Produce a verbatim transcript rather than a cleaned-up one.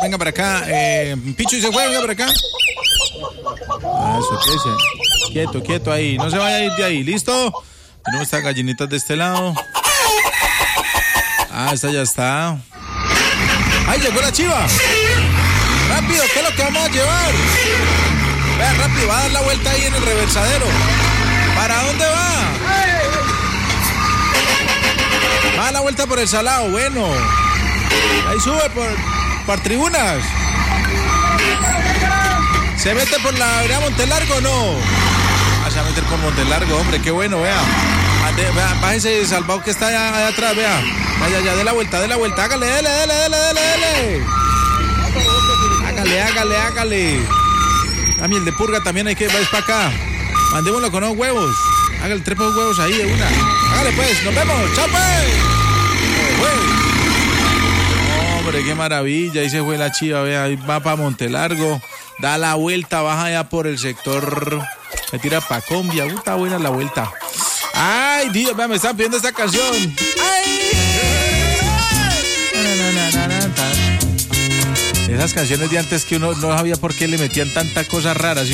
venga para acá. Eh, Picho y se fue, venga para acá. Ah, eso, ¿qué es? Quieto, quieto ahí. No se vaya a ir de ahí, ¿listo? Tenemos estas gallinitas de este lado. Ah, esta ya está. ¡Ay, llegó la chiva! ¡Rápido! ¿Qué es lo que vamos a llevar? Vea, rápido, va a dar la vuelta ahí en el reversadero. ¿Para dónde va? Va a dar la vuelta por el salado, bueno. Ahí sube por, por tribunas. ¿Se mete por la avenida Montelargo o no? Ah, se va a meter por Montelargo, hombre, qué bueno, vea. Ande, vea, bájese salvado que está allá, allá atrás, vea. Vaya, ya, dé la vuelta, dé la vuelta, hágale, dele, dele, dele, dele, dele. Hágale, hágale, hágale. A mí el de purga también hay que, va para acá. Mandémoslo con unos huevos. Hágale tres huevos ahí de una. Hágale pues, nos vemos, chao pues. Hombre, qué maravilla, ahí se fue la chiva, vea, ahí va para Montelargo. Da la vuelta, baja ya por el sector. Me tira pa' Combia. Uh, está buena la vuelta. Ay, Dios, me están pidiendo esta canción. Ay. Esas canciones de antes que uno no sabía por qué le metían tantas cosas raras.